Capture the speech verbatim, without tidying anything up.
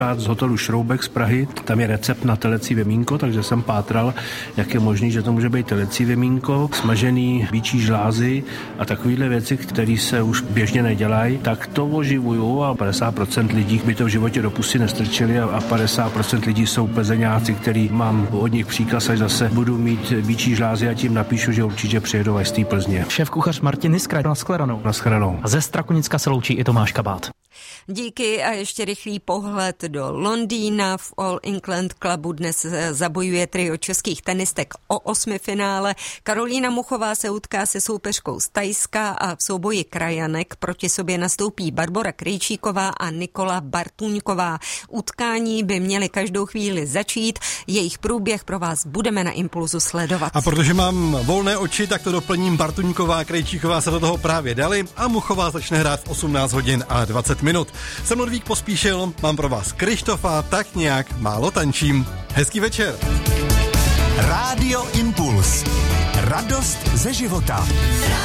z hotelu Šroubek z Prahy. Tam je recept na telecí věmínko, takže jsem pátral, jak je možný, že to může být telecí věmínko, smažený býčí žlázy a takovýhle věci, které se už běžně nedělají, tak to oživuju a padesát procent lidí by to v životě do pusy nestrčili a padesát procent lidí jsou plzeňáci, který mám od nich příkaz, až zase budu mít býčí žlázy a tím napíšu, že určitě přijedou až z té Plzně. Šéf kuchař Martin Niskra, nashledanou. Nashledanou. A ze Strakonicka se loučí i Tomáš Kabát. Díky a ještě rychlý pohled do Londýna. V All England Clubu dnes zabojuje trio českých tenistek o osmifinále. Karolína Muchová se utká se soupeřkou z Thajska a v souboji krajanek proti sobě nastoupí Barbora Krejčíková a Nikola Bartuňková. Utkání by měly každou chvíli začít. Jejich průběh pro vás budeme na Impulzu sledovat. A protože mám volné oči, tak to doplním. Bartuňková a Krejčíková se do toho právě dali a Muchová začne hrát v osmnáct hodin a dvacet minut. Jsem Ludvík Pospíšil, mám pro vás Krištofa, tak nějak málo tančím. Hezký večer. Rádio Impuls. Radost ze života.